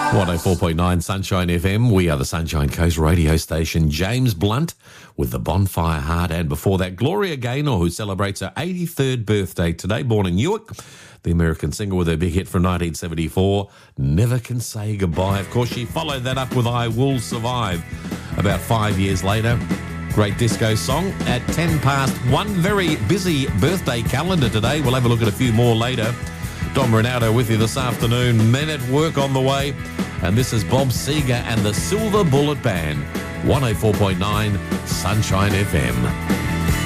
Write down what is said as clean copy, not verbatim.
104.9 Sunshine FM. We are the Sunshine Coast radio station. James Blunt with the Bonfire Heart. And before that, Gloria Gaynor, who celebrates her 83rd birthday today, born in Newark. The American singer with her big hit from 1974, Never Can Say Goodbye. Of course, she followed that up with I Will Survive about 5 years later. Great disco song at 10 past 1. Very busy birthday calendar today. We'll have a look at a few more later. Dom Ronaldo with you this afternoon. Men at Work on the way. And this is Bob Seger and the Silver Bullet Band. 104.9 Sunshine FM.